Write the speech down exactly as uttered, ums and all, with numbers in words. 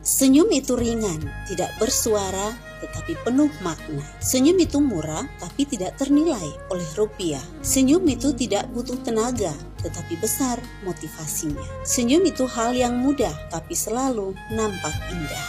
Senyum itu ringan, tidak bersuara, tetapi penuh makna. Senyum itu murah, tapi tidak ternilai oleh rupiah. Senyum itu tidak butuh tenaga, tetapi besar motivasinya. Senyum itu hal yang mudah, tapi selalu nampak indah.